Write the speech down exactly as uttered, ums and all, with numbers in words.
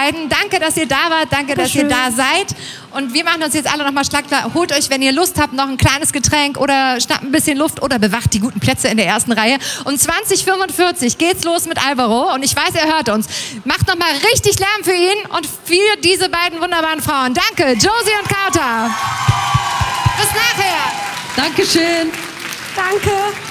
beiden. Danke, dass ihr da wart. Danke, dass ihr da seid. Und wir machen uns jetzt alle nochmal schlagklar. Holt euch, wenn ihr Lust habt, noch ein kleines Getränk oder schnappt ein bisschen Luft oder bewacht die guten Plätze in der ersten Reihe. Um zwanzig Uhr fünfundvierzig geht's los mit Alvaro. Und ich weiß, er hört uns. Macht nochmal richtig Lärm für ihn und für diese beiden wunderbaren Frauen. Danke, Josie und Carter. Bis nachher. Dankeschön. Danke.